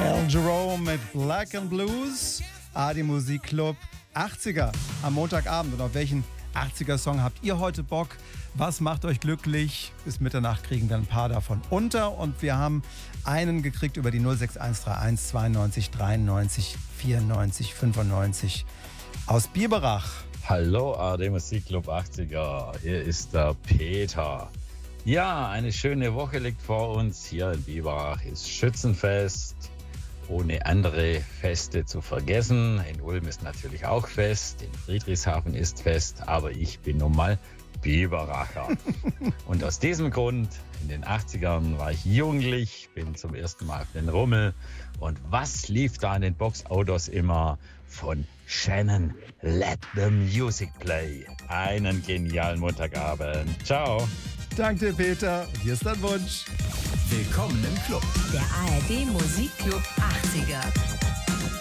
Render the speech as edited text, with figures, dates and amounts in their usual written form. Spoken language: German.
Al Jerome mit Black and Blues, AD Musikclub 80er am Montagabend. Und auf welchen 80er-Song habt ihr heute Bock? Was macht euch glücklich? Bis Mitternacht kriegen wir ein paar davon unter. Und wir haben einen gekriegt über die 06131 92 93 94 95 aus Biberach. Hallo AD Musikclub 80er, hier ist der Peter. Ja, eine schöne Woche liegt vor uns. Hier in Biberach ist Schützenfest, ohne andere Feste zu vergessen. In Ulm ist natürlich auch Fest, in Friedrichshafen ist Fest, aber ich bin nun mal Biberacher. Und aus diesem Grund, in den 80ern war ich jugendlich, bin zum ersten Mal auf den Rummel. Und was lief da in den Boxautos immer? Von Shannon, Let the Music Play. Einen genialen Montagabend. Ciao. Danke, Peter. Und hier ist dein Wunsch. Willkommen im Club. Der ARD Musikclub